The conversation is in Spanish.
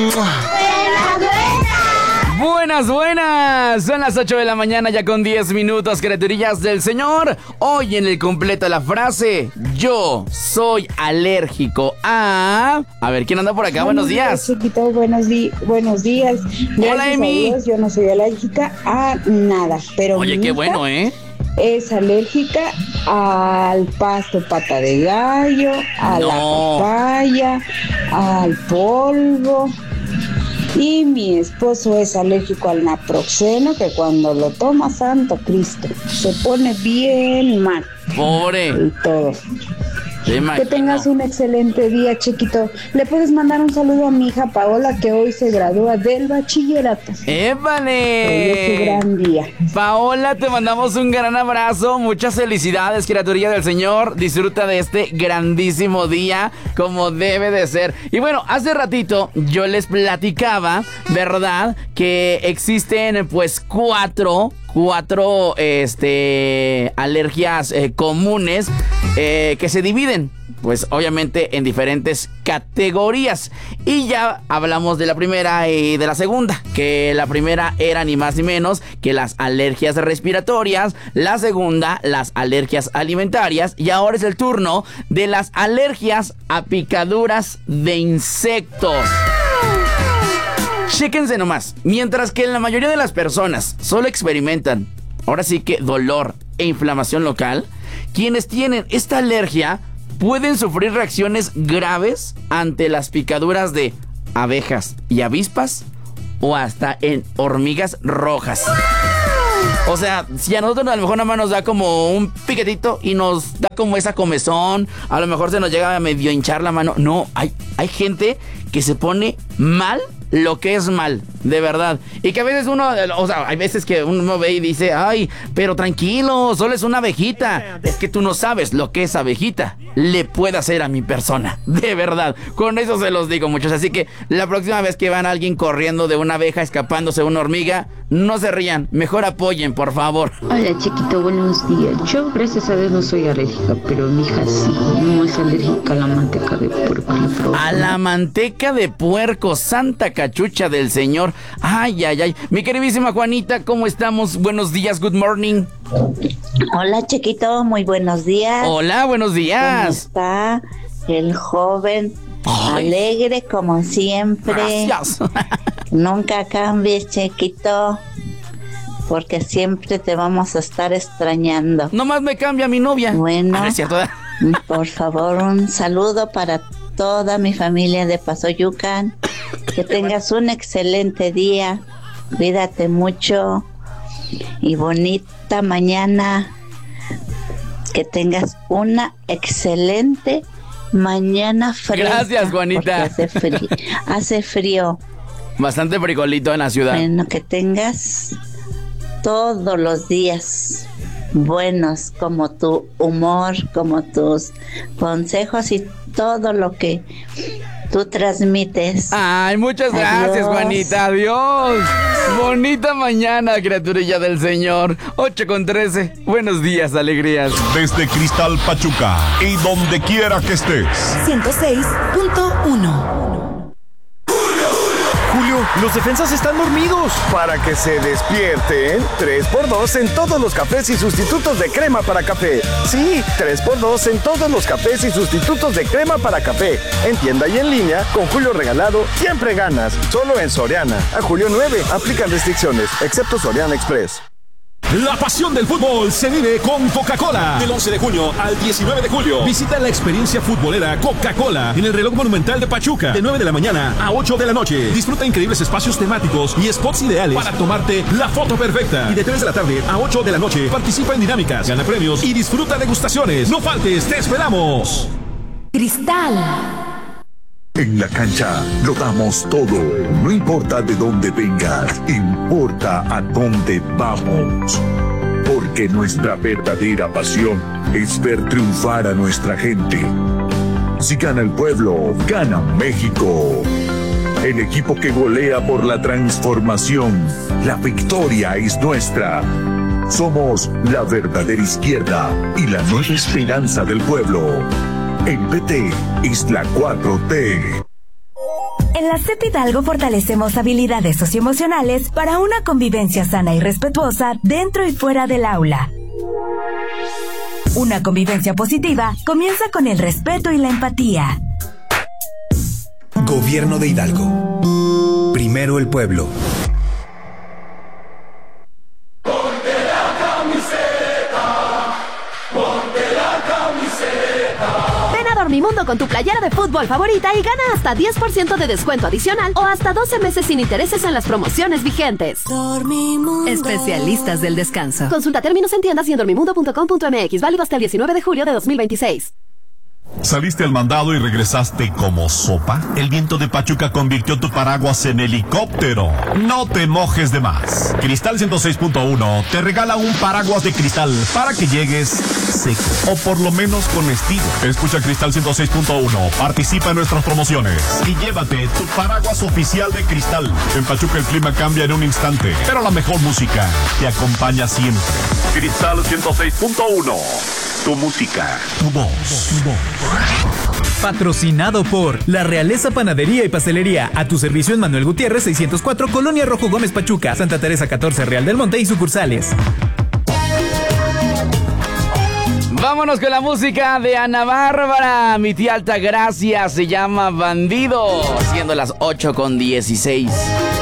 Buenas. Son las 8 de la mañana ya con 10 minutos, criaturillas del Señor. Hoy en el completo la frase: yo soy alérgico a... A ver, ¿quién anda por acá? Buenos días. Chiquito, buenos días. Gracias. Hola, Emi. A Dios, yo no soy alérgica a nada, pero Oye, qué bueno, ¿eh? Es alérgica al pasto pata de gallo, a la papaya, al polvo. Y mi esposo es alérgico al naproxeno, que cuando lo toma, santo Cristo, se pone bien mal. Pobre. Y todo. Que tengas un excelente día, chiquito. Le puedes mandar un saludo a mi hija Paola, que hoy se gradúa del bachillerato. ¡Épale! Hoy es su gran día. Paola, te mandamos un gran abrazo. Muchas felicidades, criaturilla del Señor. Disfruta de este grandísimo día como debe de ser. Y bueno, hace ratito yo les platicaba, ¿verdad? Que existen pues cuatro alergias comunes que se dividen, pues obviamente en diferentes categorías. Y ya hablamos de la primera y de la segunda, que la primera era ni más ni menos que las alergias respiratorias, la segunda las alergias alimentarias, y ahora es el turno de las alergias a picaduras de insectos. Chéquense nomás, mientras que la mayoría de las personas solo experimentan, ahora sí que dolor e inflamación local, quienes tienen esta alergia pueden sufrir reacciones graves ante las picaduras de abejas y avispas o hasta en hormigas rojas. O sea, si a nosotros a lo mejor nada más nos da como un piquetito y nos da como esa comezón, a lo mejor se nos llega a medio hinchar la mano. No, hay gente que se pone mal lo que es mal, de verdad. Y que a veces uno, o sea, hay veces que uno ve y dice, ay, pero tranquilo, solo es una abejita. Es que tú no sabes lo que esa abejita le puede hacer a mi persona, de verdad. Con eso se los digo, muchachos. Así que la próxima vez que van a alguien corriendo de una abeja, escapándose de una hormiga, no se rían, mejor apoyen, por favor. Hola, chiquito, buenos días. Yo, gracias a Dios, no soy alérgica, pero mi hija sí, no es alérgica a la manteca de puerco. A la manteca de puerco, santa cachucha del Señor. Ay. Mi queridísima Juanita, ¿cómo estamos? Buenos días, good morning. Hola, chiquito, muy buenos días. Hola, buenos días. ¿Cómo está el joven? Alegre como siempre. Gracias. Nunca cambies, chiquito, porque siempre te vamos a estar extrañando. Nomás me cambia mi novia. Bueno, es cierto. Por favor, un saludo para toda mi familia de Pasoyucan. Que tengas un excelente día. Cuídate mucho y bonita mañana. Que tengas una excelente mañana fresca. Gracias, Juanita. Hace frío. Bastante fricolito en la ciudad. Bueno, que tengas todos los días buenos, como tu humor, como tus consejos y todo lo que tú transmites. Ay, muchas gracias, Juanita. Adiós. Bonita mañana, criaturilla del Señor. 8:13. Buenos días, alegrías. Desde Cristal Pachuca y donde quiera que estés. 106.1. Julio, los defensas están dormidos. Para que se despierten, 3x2 en todos los cafés y sustitutos de crema para café. Sí, 3x2 en todos los cafés y sustitutos de crema para café. En tienda y en línea, con Julio regalado, siempre ganas. Solo en Soriana. A julio 9, aplican restricciones, excepto Soriana Express. La pasión del fútbol se vive con Coca-Cola. Del 11 de junio al 19 de julio. Visita la experiencia futbolera Coca-Cola en el reloj monumental de Pachuca. De 9 de la mañana a 8 de la noche. Disfruta increíbles espacios temáticos y spots ideales para tomarte la foto perfecta. Y de 3 de la tarde a 8 de la noche participa en dinámicas, gana premios y disfruta degustaciones. No faltes, te esperamos. Cristal. En la cancha lo damos todo, no importa de dónde vengas, importa a dónde vamos. Porque nuestra verdadera pasión es ver triunfar a nuestra gente. Si gana el pueblo, gana México. El equipo que golea por la transformación, la victoria es nuestra. Somos la verdadera izquierda y la nueva esperanza del pueblo. El PT es la 4T. En la CEP Hidalgo fortalecemos habilidades socioemocionales para una convivencia sana y respetuosa dentro y fuera del aula. Una convivencia positiva comienza con el respeto y la empatía. Gobierno de Hidalgo. Primero el pueblo. Dormimundo con tu playera de fútbol favorita y gana hasta 10% de descuento adicional o hasta 12 meses sin intereses en las promociones vigentes. Dormimundo. Especialistas del descanso. Consulta términos en tiendas y en dormimundo.com.mx. Válido hasta el 19 de julio de 2026. ¿Saliste al mandado y regresaste como sopa? El viento de Pachuca convirtió tu paraguas en helicóptero. No te mojes de más. Cristal 106.1 te regala un paraguas de cristal para que llegues seco o por lo menos con estilo. Escucha Cristal 106.1, participa en nuestras promociones y llévate tu paraguas oficial de Cristal. En Pachuca el clima cambia en un instante, pero la mejor música te acompaña siempre. Cristal 106.1. Tu música, tu voz. Patrocinado por La Realeza Panadería y Pastelería. A tu servicio en Manuel Gutiérrez 604, Colonia Rojo Gómez Pachuca, Santa Teresa 14, Real del Monte y sucursales. Vámonos con la música de Ana Bárbara. Mi tía Altagracia se llama Bandido. Siendo las 8:16.